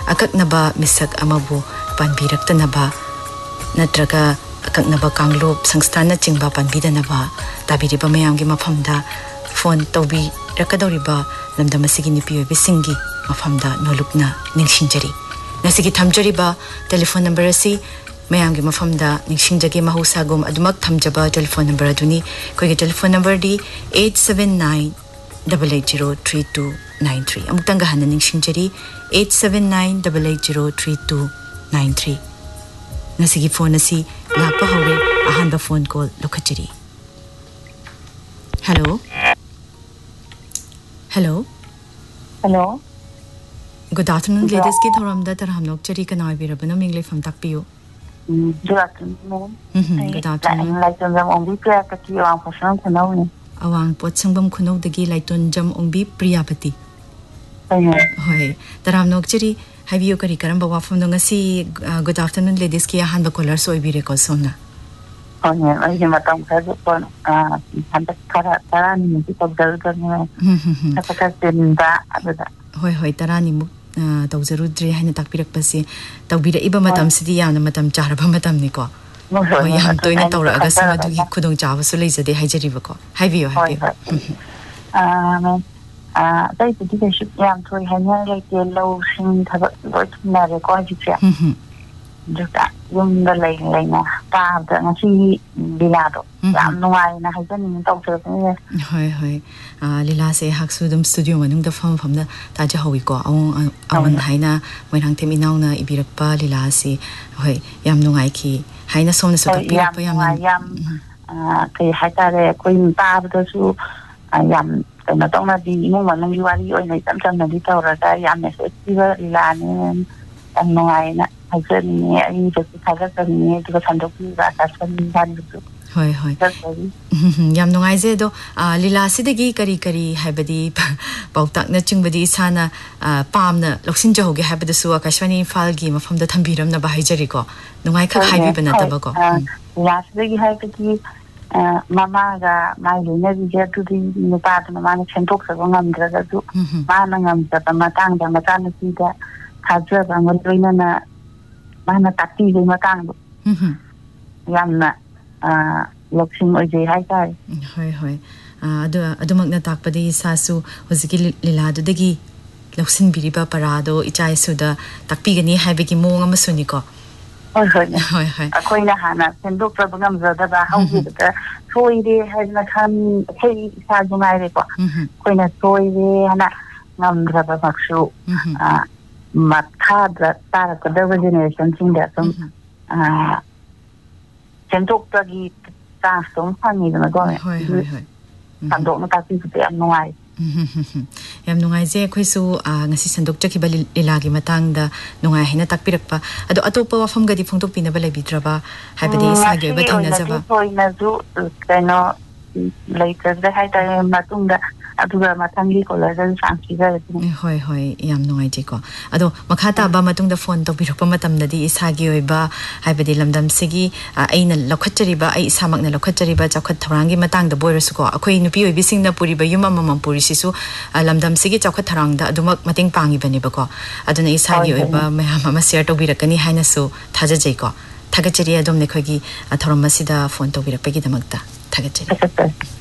akaknaba misak amabu panbiraktanaba natraga akaknaba kanglop sangsthana chingba panbidanaba tabiriba mayamgi mafamda phone tobi rakadoriba lamdamasigi nipi oibisingi mafamda nolukna ningshingjari nasigi thamjariba telephone number asi mayamgi mafamda ningshingjage mahusagum adumak thamjaba telephone number aduni koigi telephone number di 87988039293 amuktanga hana ningshingjari 87988039293 nasigi phone asi lakpa hore ahanba phone call lokachiri hello hello hello good afternoon ladies ki thoramda tarham lokchari kana birabana mingle fam takpiyo good afternoon good afternoon laiton jam ongbi priyapati awang posang khunau ni awang potsangbam khunau dagi laiton jam ongbi priyapati hoi taram lokchari habiyo kari karamba wafam no ngasi good afternoon ladies ki ahanba caller so ibire ko somna onya ai matam khaju kon handa kara ni ti tabdal kan apaka tinda abada hoi hoi tarani mu tawjarudre haina takpirak pase tawbira iba matam sidi yamna matam charaba matam ni ko hoi yam toina tawra aga sama dugi khudong chawa su leijade haijariba ko haibiyo dai ti de shi yam thoi hanya le ke lo sing thaba lo na re ko ji cha juta yung da lai na ta da ngasi dilado yam nuai na haijan ni taw se ne hoi lila se haksu dum studio manung da fam na ta ja hawi ko awon haina moirang tem inaw na ibirakpa lila se hoi yam nungai ki haina somna so ta pirapa yam kai haita re koi ta da su yam na tong na di mo manang liwali oi nei tam na di tawra da yam ne so ti ba lila ne ang nungai na haijan ni ai da ti thaga kan ni da thandok ni ba ta san dan du hoi yam nungai je do lila sidagi kari haibadi pautak na chingbadi sana pamna loksin jahoge haibada su akashwani falgi mafam da thambiram na bahijari ko nungai khak haibi bana taba ko lila sidagi haibadi mama ga mai lena ji je tu di ni pa na ma na chentok sa ngam dra ga du ma na ngam ta matang da matan si da khaja ba ngon roina na ma na takti de matang yam na loksin oi je hai kai hoi adumak na takpadi sasu hoziki lila du dagi loksin biriba parado ichai su da takpi gani haibegi mong amasuni ko hoi akoi na hana sendok ra bangam zada ba hauji da soi de hai na khan hei sa jungai re ko koi na soi de hana ngam ra ba maksu matha da tar ka da generation sing da tum sendok ta gi ta song phang ni da go hoi sandok na ta ti su te am nuai yam nungai je khoi su ngasi sandok chaki bali lilagi matang da nungai hina takpirakpa ado atopa wafam gadi phongtok pina balai bitraba haibadi sage ba thangna jaba hoi na zu kaino later da hai ta matung da aduga matangi ko la jan sanki ga hoi yam nungai je ko ado makhata ba matung da phone to birakpa matam da di isagi oiba haibadi lamdam sigi aina lokhatchari ba ai samak na lokhatchari ba chakhat thorangi matang da boirasu ko akhoi nupi oibi singna puri ba yuma mamam puri sisu lamdam sigi chakhat tharang da adumak mating pangi bani ba ko aduna isagi oiba mayam ama share to birakani haina su thaja jai ko thagachari adom ne khogi thoram masida phone to birakpa gi damakta thagachari